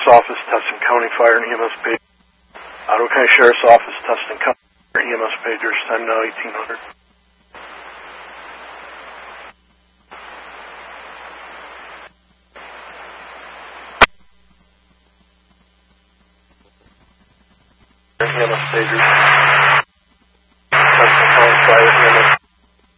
Office, Tustin County Fire and EMS pager. Ottawa County Sheriff's Office, Tustin County Fire and EMS pagers, time now 1800. EMS pagers.